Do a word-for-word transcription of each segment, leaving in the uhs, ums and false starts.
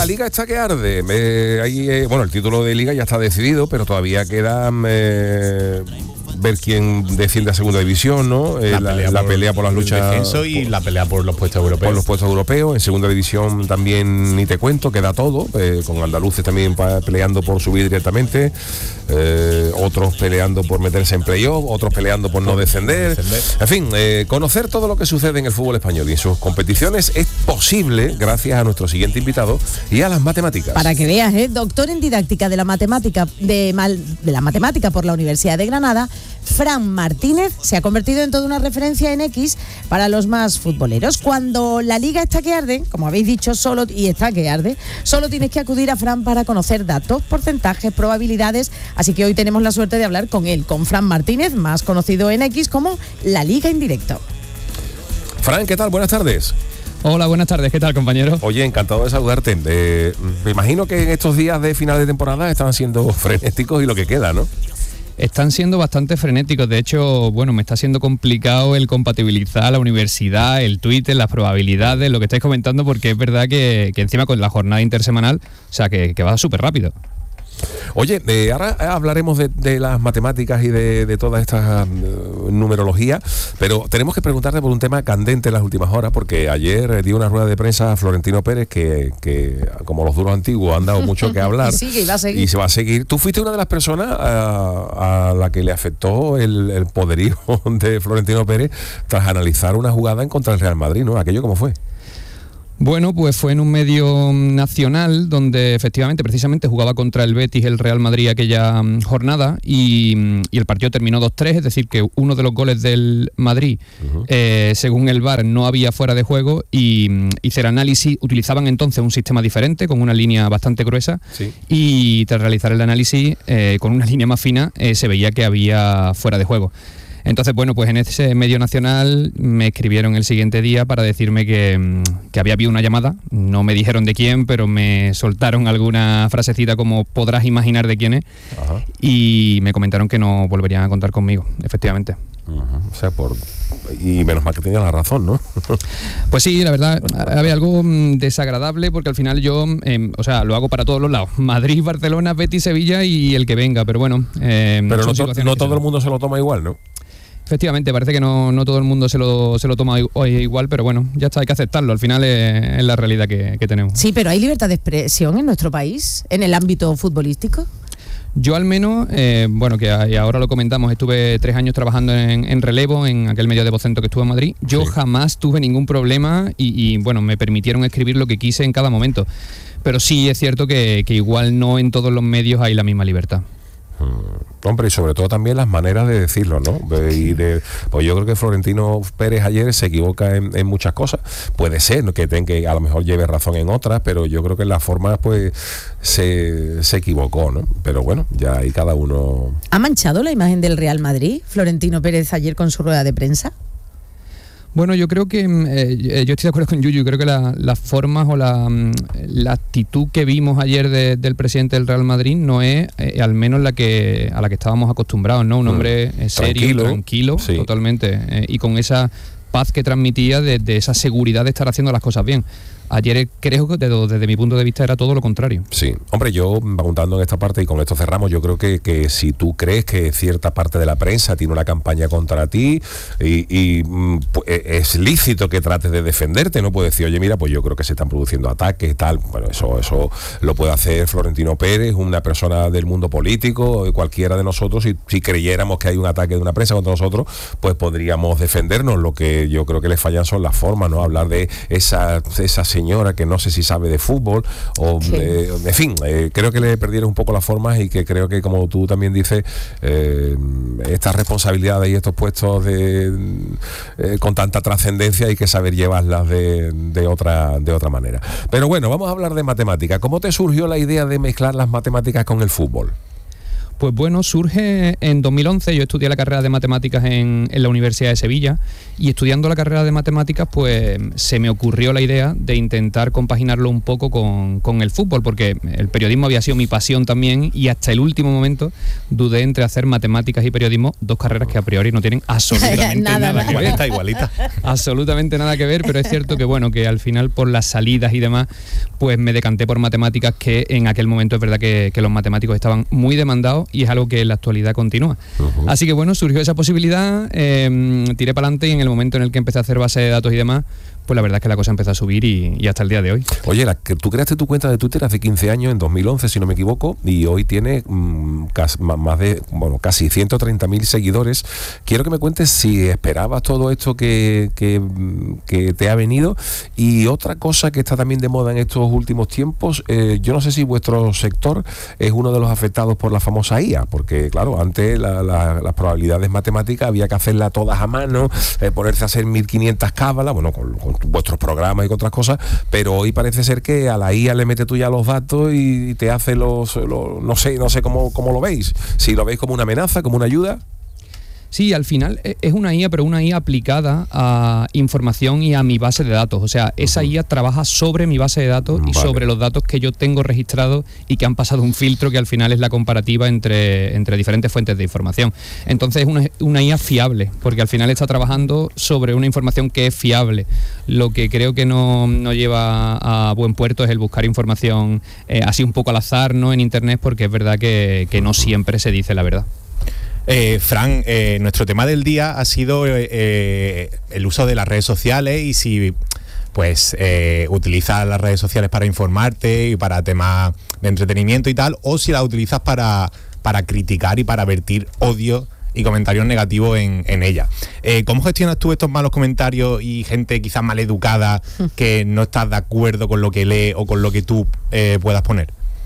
la Liga está que arde. Eh, ahí, eh, bueno, el título de Liga ya está decidido, pero todavía queda eh, ver quién desciende a segunda división, ¿no? Eh, la, la, pelea, la por, pelea por las luchas. Descenso y por, la pelea por los puestos europeos. Por los puestos europeos. En segunda división también ni te cuento, queda todo, eh, con andaluces también pa, peleando por subir directamente, eh, otros peleando por meterse en playoff, otros peleando por no descender. descender. En fin, eh, conocer todo lo que sucede en el fútbol español y en sus competiciones es posible gracias a nuestro siguiente invitado y a las matemáticas. Para que veas, ¿eh? Doctor en didáctica de la matemática de, mal, de la matemática por la Universidad de Granada, Fran Martínez se ha convertido en toda una referencia en X para los más futboleros. Cuando la liga está que arde, como habéis dicho, solo y está que arde, solo tienes que acudir a Fran para conocer datos, porcentajes, probabilidades. Así que hoy tenemos la suerte de hablar con él, con Fran Martínez, más conocido en X como La Liga en Directo. Fran, ¿qué tal? Buenas tardes. Hola, buenas tardes. ¿Qué tal, compañero? Oye, encantado de saludarte. Eh, me imagino que en estos días de final de temporada están siendo frenéticos y lo que queda, ¿no? Están siendo bastante frenéticos. De hecho, bueno, me está siendo complicado el compatibilizar la universidad, el Twitter, las probabilidades, lo que estáis comentando, porque es verdad que, que encima con la jornada intersemanal, o sea, que, que va súper rápido. Oye, eh, ahora hablaremos de, de las matemáticas y de, de toda esta uh, numerología, pero tenemos que preguntarte por un tema candente en las últimas horas, porque ayer eh, dio una rueda de prensa a Florentino Pérez que, que como los duros antiguos han dado mucho que hablar. y sigue, y va a seguir. Y se va a seguir. Tú fuiste una de las personas a, a la que le afectó el, el poderío de Florentino Pérez tras analizar una jugada en contra del Real Madrid, ¿no? ¿Aquello cómo fue? Bueno, pues fue en un medio nacional donde efectivamente precisamente jugaba contra el Betis el Real Madrid aquella um, jornada y, y el partido terminó dos tres, es decir que uno de los goles del Madrid, uh-huh. eh, según el V A R, no había fuera de juego y um, hice el análisis, utilizaban entonces un sistema diferente con una línea bastante gruesa, sí. Y tras realizar el análisis eh, con una línea más fina eh, se veía que había fuera de juego. Entonces, bueno, pues en ese medio nacional me escribieron el siguiente día para decirme que, que había habido una llamada. No me dijeron de quién, pero me soltaron alguna frasecita como podrás imaginar de quién es. Ajá. Y me comentaron que no volverían a contar conmigo, efectivamente. Uh-huh. O sea, por... y menos mal que tenía la razón, ¿no? Pues sí, la verdad, había algo desagradable porque al final yo, eh, o sea, lo hago para todos los lados. Madrid, Barcelona, Betis, Sevilla y el que venga, pero bueno. Eh, pero no, to- no todo el mundo se lo toma igual, ¿no? Efectivamente, parece que no, no todo el mundo se lo, se lo toma hoy igual, pero bueno, ya está, hay que aceptarlo, al final es, es la realidad que, que tenemos. Sí, pero ¿hay libertad de expresión en nuestro país, en el ámbito futbolístico? Yo al menos, eh, bueno, que ahora lo comentamos, estuve tres años trabajando en, en relevo, en aquel medio de Vocento que estuvo en Madrid. Yo sí. jamás tuve ningún problema y, y, bueno, me permitieron escribir lo que quise en cada momento. Pero sí es cierto que, que igual no en todos los medios hay la misma libertad. Hombre, y sobre todo también las maneras de decirlo, ¿no? Y de, pues yo creo que Florentino Pérez ayer se equivoca en, en muchas cosas. Puede ser, ¿no? que, ten, que a lo mejor lleve razón en otras, pero yo creo que en las formas pues se, se equivocó, ¿no? Pero bueno, ya ahí cada uno... ¿Ha manchado la imagen del Real Madrid, Florentino Pérez, ayer con su rueda de prensa? Bueno, yo creo que, eh, yo estoy de acuerdo con Yuyu, creo que la, las formas o la, la actitud que vimos ayer de, del presidente del Real Madrid no es eh, al menos la que a la que estábamos acostumbrados, ¿no? Un hombre eh, serio, tranquilo, tranquilo sí. totalmente, eh, y con esa paz que transmitía de, de esa seguridad de estar haciendo las cosas bien. Ayer creo que desde, desde mi punto de vista era todo lo contrario. Sí, hombre, yo apuntando en esta parte y con esto cerramos, yo creo que, que si tú crees que cierta parte de la prensa tiene una campaña contra ti y, y pues, es lícito que trates de defenderte, no puedes decir, oye, mira, pues yo creo que se están produciendo ataques y tal. Bueno, eso, eso lo puede hacer Florentino Pérez, una persona del mundo político, cualquiera de nosotros, si, si creyéramos que hay un ataque de una prensa contra nosotros, pues podríamos defendernos. Lo que yo creo que le fallan son las formas, ¿no? Hablar de esa, esa señora que no sé si sabe de fútbol o sí. eh, en fin, eh, creo que le perdieron un poco las formas y que creo que, como tú también dices, eh, estas responsabilidades y estos puestos de eh, con tanta trascendencia hay que saber llevarlas de, de otra de otra manera. Pero bueno, vamos a hablar de matemáticas. ¿Cómo te surgió la idea de mezclar las matemáticas con el fútbol? Pues bueno, surge en dos mil once, yo estudié la carrera de matemáticas en, en la Universidad de Sevilla, y estudiando la carrera de matemáticas pues se me ocurrió la idea de intentar compaginarlo un poco con, con el fútbol, porque el periodismo había sido mi pasión también, y hasta el último momento dudé entre hacer matemáticas y periodismo, dos carreras que a priori no tienen absolutamente nada, nada que ver. Igualita, igualita. Absolutamente nada que ver, pero es cierto que bueno, que al final por las salidas y demás, pues me decanté por matemáticas, que en aquel momento es verdad que, que los matemáticos estaban muy demandados, y es algo que en la actualidad continúa. Uh-huh. Así que bueno, surgió esa posibilidad, eh, tiré para adelante, y en el momento en el que empecé a hacer base de datos y demás, pues la verdad es que la cosa empezó a subir y, y hasta el día de hoy. Oye, la, que tú creaste tu cuenta de Twitter hace quince años, en dos mil once, si no me equivoco, y hoy tiene mmm, casi, más de, bueno, casi ciento treinta mil seguidores. Quiero que me cuentes si esperabas todo esto que, que, que te ha venido. Y otra cosa que está también de moda en estos últimos tiempos, eh, yo no sé si vuestro sector es uno de los afectados por la famosa I A, porque claro, antes la, la, las probabilidades matemáticas había que hacerlas todas a mano, eh, ponerse a hacer mil quinientas cábalas, bueno, con, con vuestros programas y con otras cosas, pero hoy parece ser que a la I A le metes tú ya los datos y te hace los, los no sé, no sé cómo, cómo lo veis, si lo veis como una amenaza, como una ayuda. Sí, al final es una I A, pero una I A aplicada a información y a mi base de datos. O sea, esa I A trabaja sobre mi base de datos y vale. sobre los datos que yo tengo registrados y que han pasado un filtro que al final es la comparativa entre, entre diferentes fuentes de información. Entonces es una, una I A fiable, porque al final está trabajando sobre una información que es fiable. Lo que creo que no, no lleva a buen puerto es el buscar información eh, así un poco al azar, ¿no?, en Internet, porque es verdad que, que no siempre se dice la verdad. Eh, Fran, eh, nuestro tema del día ha sido eh, el uso de las redes sociales, y si pues eh, utilizas las redes sociales para informarte y para temas de entretenimiento y tal, o si las utilizas para, para criticar y para vertir odio y comentarios negativos en, en ella. Eh, ¿Cómo gestionas tú estos malos comentarios y gente quizás mal educada que no está de acuerdo con lo que lee o con lo que tú eh, puedas poner?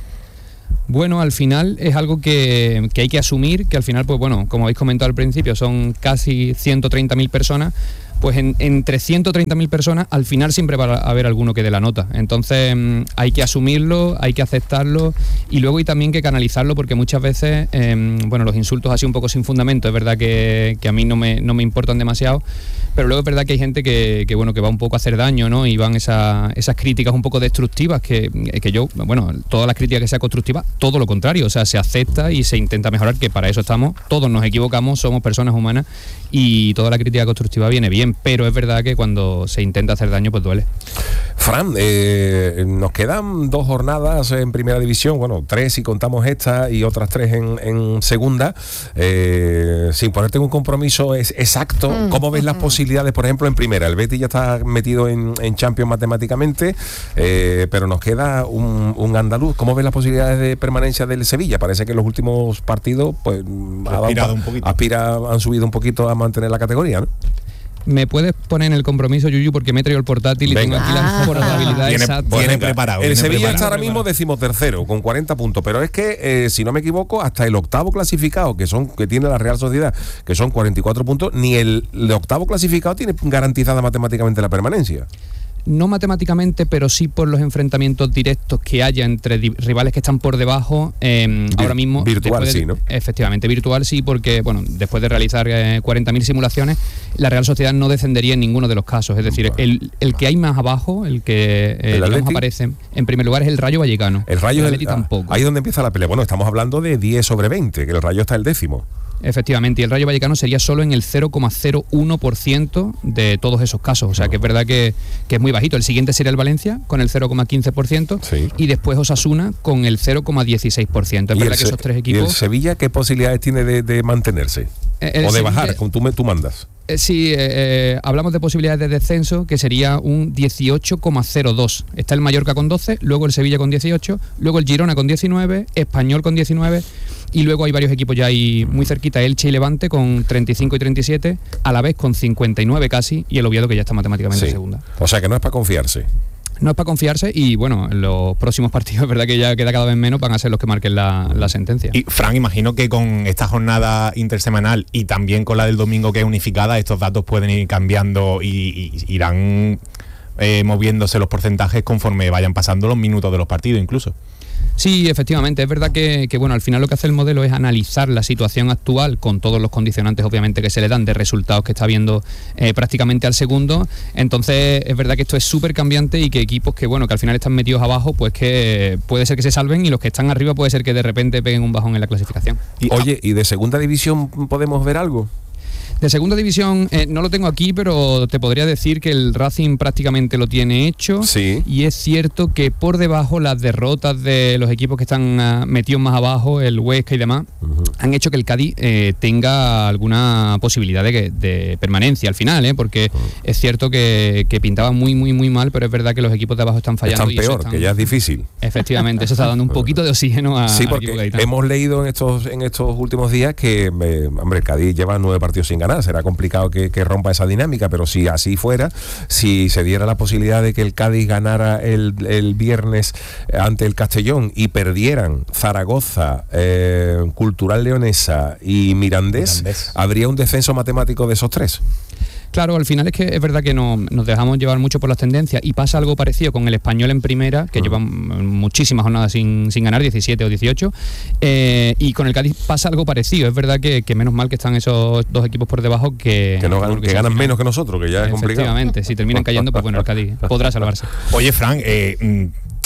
Bueno, al final es algo que, que hay que asumir, que al final, pues bueno, como habéis comentado al principio, son casi ciento treinta mil personas, pues en, entre ciento treinta mil personas al final siempre va a haber alguno que dé la nota. Entonces mmm, hay que asumirlo, hay que aceptarlo, y luego hay también que canalizarlo, porque muchas veces, eh, bueno, los insultos así un poco sin fundamento, es verdad que, que a mí no me, no me importan demasiado, pero luego es verdad que hay gente que, que bueno, que va un poco a hacer daño, ¿no? Y van esa, esas críticas un poco destructivas, que, que yo, bueno, todas las críticas que sean constructivas, todo lo contrario, o sea, se acepta y se intenta mejorar, que para eso estamos, todos nos equivocamos, somos personas humanas, y toda la crítica constructiva viene bien, pero es verdad que cuando se intenta hacer daño, pues duele. Fran, eh, nos quedan dos jornadas en primera división, bueno, tres si contamos esta y otras tres en, en segunda, eh, sin ponerte en un compromiso es exacto. Mm. ¿Cómo ves las posibilidades, por ejemplo, en primera? El Betis ya está metido en, en Champions matemáticamente, eh, pero nos queda un, un andaluz. ¿Cómo ves las posibilidades de permanencia del Sevilla? Parece que en los últimos partidos pues ha aspirado un poquito. Aspira, han subido un poquito a mantener la categoría, ¿no? ¿Me puedes poner en el compromiso, Yuyu? Porque me he traído el portátil. Venga. Y tengo aquí las probabilidades exactas. Viene preparado. El Sevilla está ahora mismo decimotercero, con cuarenta puntos, pero es que, eh, si no me equivoco, hasta el octavo clasificado, que son que tiene la Real Sociedad, que son cuarenta y cuatro puntos, ni el, el octavo clasificado tiene garantizada matemáticamente la permanencia. No matemáticamente, pero sí por los enfrentamientos directos que haya entre di- rivales que están por debajo. Eh, Vir- ahora mismo virtual de, sí, ¿no? Efectivamente, virtual sí, porque bueno, después de realizar eh, cuarenta mil simulaciones, la Real Sociedad no descendería en ninguno de los casos. Es decir, vale. el, el que hay más abajo, el que eh, ¿El digamos, aparece en primer lugar, es el Rayo Vallecano. El Rayo el es el, tampoco. Ahí es donde empieza la pelea. Bueno, estamos hablando de diez sobre veinte, que el Rayo está el décimo. Efectivamente, y el Rayo Vallecano sería solo en el cero coma cero uno por ciento de todos esos casos. O sea, que es verdad que, que es muy bajito. El siguiente sería el Valencia, con el cero coma quince por ciento, sí. y después Osasuna, con el cero coma dieciséis por ciento. Es verdad que esos tres equipos... ¿Y el Sevilla qué posibilidades tiene de, de mantenerse? El ¿O de Sevilla, bajar, como tú, me, tú mandas? Eh, sí, eh, hablamos de posibilidades de descenso, que sería un dieciocho coma cero dos. Está el Mallorca con doce, luego el Sevilla con dieciocho, luego el Girona con diecinueve, Español con diecinueve... Y luego hay varios equipos ya ahí muy cerquita, Elche y Levante con treinta y cinco y treinta y siete, a la vez con cincuenta y nueve casi, y el Oviedo que ya está matemáticamente sí. en segunda. O sea que no es para confiarse. No es para confiarse, y bueno, los próximos partidos, es verdad que ya queda cada vez menos, van a ser los que marquen la, la sentencia. Y Fran, imagino que con esta jornada intersemanal y también con la del domingo que es unificada, estos datos pueden ir cambiando y, y irán eh, moviéndose los porcentajes conforme vayan pasando los minutos de los partidos incluso. Sí, efectivamente, es verdad que, que bueno, al final lo que hace el modelo es analizar la situación actual con todos los condicionantes obviamente que se le dan de resultados que está viendo eh, prácticamente al segundo. Entonces es verdad que esto es súper cambiante y que equipos que bueno que al final están metidos abajo, pues que puede ser que se salven, y los que están arriba puede ser que de repente peguen un bajón en la clasificación. Y, oye, ¿y de segunda división podemos ver algo? De segunda división eh, no lo tengo aquí, pero te podría decir que el Racing prácticamente lo tiene hecho. Sí. Y es cierto que por debajo las derrotas de los equipos que están uh, metidos más abajo, el Huesca y demás, uh-huh. han hecho que el Cádiz eh, tenga alguna posibilidad de, de permanencia al final, ¿eh? Porque uh-huh. es cierto que, que pintaba muy, muy, muy mal, pero es verdad que los equipos de abajo están fallando. Están peor, están, que ya es difícil. Efectivamente, eso está dando un poquito de oxígeno a Sí, porque hemos leído en estos, en estos últimos días que, eh, hombre, el Cádiz lleva nueve partidos sin ganar. Será complicado que, que rompa esa dinámica, pero si así fuera, si se diera la posibilidad de que el Cádiz ganara el, el viernes ante el Castellón y perdieran Zaragoza, eh, Cultural Leonesa y Mirandés, Mirandés, habría un descenso matemático de esos tres. Claro, al final es que es verdad que no, nos dejamos llevar mucho por las tendencias, y pasa algo parecido con el Español en primera, que uh-huh. lleva muchísimas jornadas sin, sin ganar, diecisiete o dieciocho, eh, y con el Cádiz pasa algo parecido. Es verdad que, que menos mal que están esos dos equipos por debajo que, que, no, que, que ganan menos que nosotros, que ya es complicado. Efectivamente, si terminan cayendo, pues bueno, el Cádiz podrá salvarse. Oye, Fran, eh...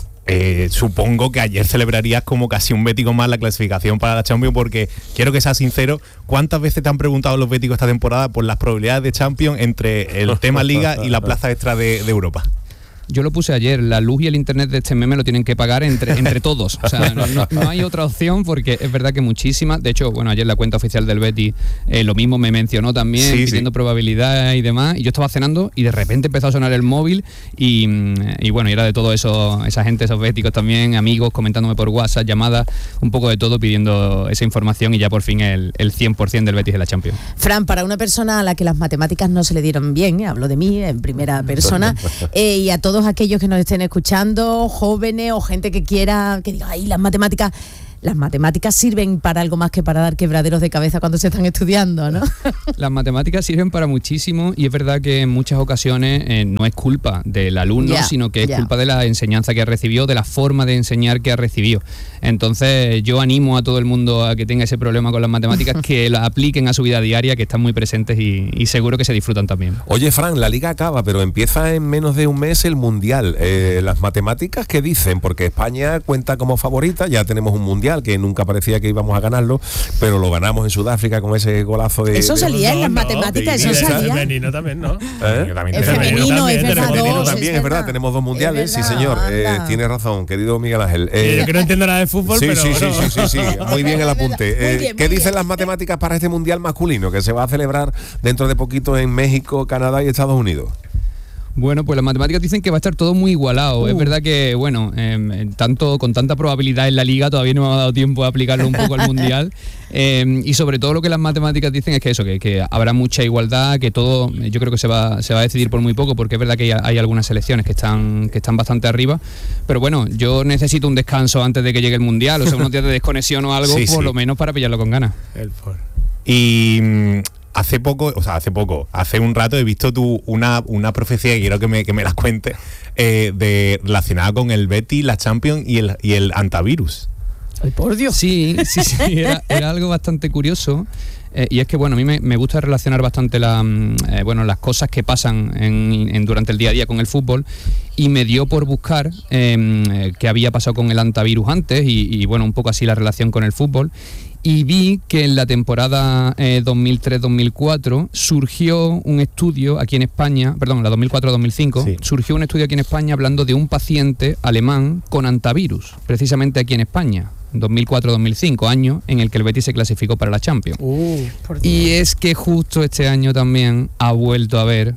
Eh, supongo que ayer celebrarías como casi un bético más la clasificación para la Champions, porque quiero que seas sincero, ¿cuántas veces te han preguntado los béticos esta temporada por las probabilidades de Champions entre el tema Liga y la plaza extra de, de Europa? Yo lo puse ayer, la luz y el internet de este meme lo tienen que pagar entre, entre todos. O sea, no, no, no hay otra opción, porque es verdad que muchísimas. De hecho, bueno, ayer la cuenta oficial del Betis eh, lo mismo me mencionó también, sí, pidiendo sí. probabilidad y demás. Y yo estaba cenando y de repente empezó a sonar el móvil y, y bueno, y era de todo eso, esa gente, esos béticos también, amigos comentándome por WhatsApp, llamadas, un poco de todo pidiendo esa información, y ya por fin el, el cien por ciento del Betis en la Champions. Fran, para una persona a la que las matemáticas no se le dieron bien, eh, hablo de mí en primera persona, eh, y a todos aquellos que nos estén escuchando, jóvenes o gente que quiera, que diga, ay, las matemáticas, las matemáticas sirven para algo más que para dar quebraderos de cabeza cuando se están estudiando, ¿no? Las matemáticas sirven para muchísimo, y es verdad que en muchas ocasiones eh, no es culpa del alumno, yeah, sino que es yeah. culpa de la enseñanza que ha recibido, de la forma de enseñar que ha recibido. Entonces yo animo a todo el mundo a que tenga ese problema con las matemáticas, que las apliquen a su vida diaria, que están muy presentes y, y seguro que se disfrutan también. Oye, Fran, la Liga acaba, pero empieza en menos de un mes el Mundial. Eh, las matemáticas, ¿qué dicen? Porque España cuenta como favorita, ya tenemos un Mundial que nunca parecía que íbamos a ganarlo, pero lo ganamos en Sudáfrica con ese golazo de... Eso salía en las no, matemáticas, no, eso salía. El femenino también, ¿no? ¿Eh? El femenino, es verdad. El femenino también, es verdad, tenemos dos mundiales, sí señor, eh, tienes razón, querido Miguel Ángel. Eh, sí, yo que no entiendo nada de fútbol, sí, pero... Sí, bueno. sí, sí, sí, sí, muy bien el apunte. Eh, bien, ¿Qué dicen bien. las matemáticas para este Mundial masculino, que se va a celebrar dentro de poquito en México, Canadá y Estados Unidos? Bueno, pues las matemáticas dicen que va a estar todo muy igualado. Uh. Es verdad que, bueno, eh, tanto con tanta probabilidad en la Liga todavía no me ha dado tiempo de aplicarlo un poco al Mundial. Eh, y sobre todo lo que las matemáticas dicen es que eso, que, que habrá mucha igualdad, que todo, yo creo que se va, se va a decidir por muy poco, porque es verdad que hay, hay algunas selecciones que están, que están bastante arriba. Pero bueno, yo necesito un descanso antes de que llegue el Mundial, o sea, unos días de desconexión o algo, sí, por sí. lo menos para pillarlo con ganas. El for. Y... Hace poco, o sea, hace poco, hace un rato he visto tú una, una profecía, y quiero que me, que me las cuentes, eh, de, relacionada con el Betis, la Champions y el, y el antivirus. ¡Ay, por Dios! Sí, sí, sí, era, era algo bastante curioso. Eh, y es que, bueno, a mí me, me gusta relacionar bastante la, eh, bueno, las cosas que pasan en, en, durante el día a día con el fútbol, y me dio por buscar eh, qué había pasado con el antivirus antes y, y, bueno, un poco así la relación con el fútbol. Y vi que en la temporada eh, dos mil tres dos mil cuatro surgió un estudio aquí en España, perdón, la dos mil cuatro dos mil cinco, sí. surgió un estudio aquí en España hablando de un paciente alemán con antivirus, precisamente aquí en España. dos mil cuatro dos mil cinco, año en el que el Betis se clasificó para la Champions. Uh, y es que justo este año también ha vuelto a haber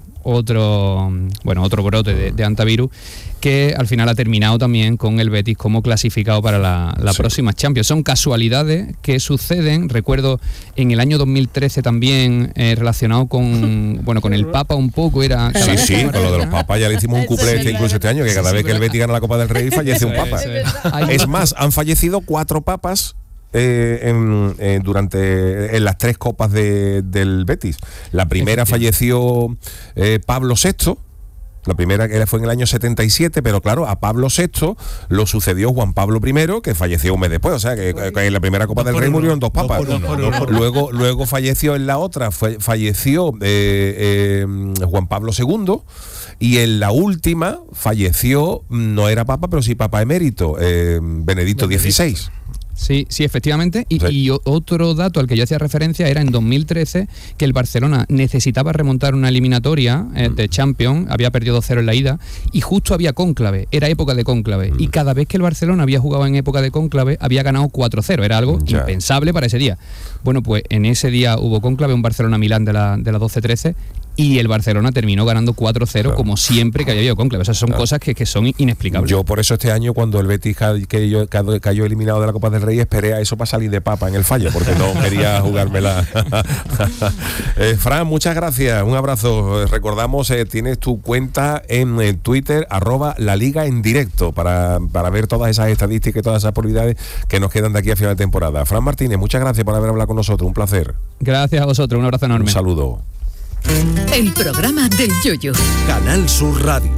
otro, bueno, otro brote de, de antivirus, que al final ha terminado también con el Betis como clasificado para la, la sí. próxima Champions. Son casualidades que suceden. Recuerdo en el año dos mil trece también eh, relacionado con, bueno, con el Papa un poco era... Sí, sí, con lo de los papas ya le hicimos un cuplé este, incluso este año, que cada sí, vez que el Betis gana la Copa del Rey fallece un papa. Es más, han fallecido cuatro papas Eh, en, en, durante en las tres copas de, del Betis. La primera falleció eh, Pablo sexto, La primera era fue en el año setenta y siete, pero claro, a Pablo sexto lo sucedió Juan Pablo primero, que falleció un mes después, o sea, que, que en la primera Copa del Rey murieron dos papas. Dos por uno, dos por uno. Luego, luego falleció en la otra, fue, falleció eh, eh, Juan Pablo segundo, y en la última falleció, no era papa, pero sí papa emérito, eh, Benedicto dieciséis. Sí, sí, efectivamente. Y, Sí. y o- otro dato al que yo hacía referencia era en dos mil trece, que el Barcelona necesitaba remontar una eliminatoria eh, de Champions, había perdido dos cero en la ida, y justo había cónclave, era época de cónclave. Y cada vez que el Barcelona había jugado en época de cónclave, había ganado cuatro cero, era algo Ya. impensable para ese día. Bueno, pues en ese día hubo cónclave, un Barcelona-Milán de la, de la doce trece, y el Barcelona terminó ganando cuatro cero, Claro. como siempre que había habido cónclave. O sea, son cosas que, que son inexplicables. Yo por eso este año, cuando el Betis ca- que yo- cayó, cayó eliminado de la Copa del Rey, esperé a eso para salir de papa en el fallo, porque no quería jugármela. eh, Fran, muchas gracias, un abrazo. Recordamos, eh, tienes tu cuenta en eh, Twitter, arroba la Liga en directo, para, para ver todas esas estadísticas y todas esas probabilidades que nos quedan de aquí a final de temporada. Fran Martínez, muchas gracias por haber hablado con nosotros, un placer. Gracias a vosotros, un abrazo enorme. Un saludo. El programa del Yoyo. Canal Sur Radio.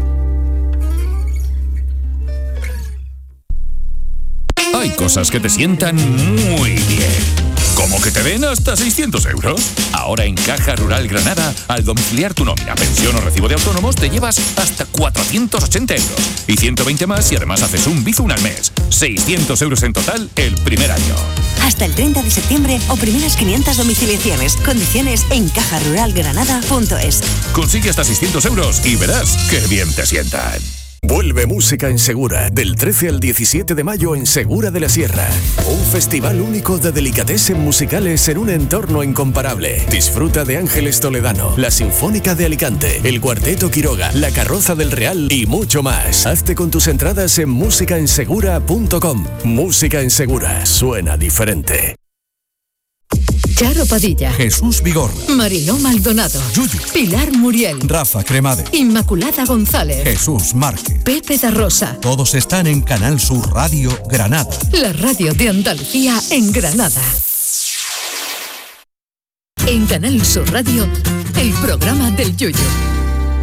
Hay cosas que te sientan muy bien. Como que te den hasta seiscientos euros. Ahora en Caja Rural Granada, al domiciliar tu nómina, pensión o recibo de autónomos, te llevas hasta cuatrocientos ochenta euros. Y ciento veinte más y además haces un Bizum al mes. seiscientos euros en total el primer año. Hasta el treinta de septiembre o primeras quinientas domiciliaciones. Condiciones en caja rural granada punto es. Consigue hasta seiscientos euros y verás qué bien te sientan. Vuelve Música en Segura, del trece al diecisiete de mayo en Segura de la Sierra. Un festival único de delicatessen musicales en un entorno incomparable. Disfruta de Ángeles Toledano, la Sinfónica de Alicante, el Cuarteto Quiroga, la Carroza del Real y mucho más. Hazte con tus entradas en música en segura punto com. Música en Segura, suena diferente. Charo Padilla, Jesús Vigorra, Mariló Maldonado, Yuyu, Pilar Muriel, Rafa Cremade, Inmaculada González, Jesús Márquez. Pepe da Rosa. Todos están en Canal Sur Radio Granada. La radio de Andalucía en Granada. En Canal Sur Radio, el programa del Yoyo.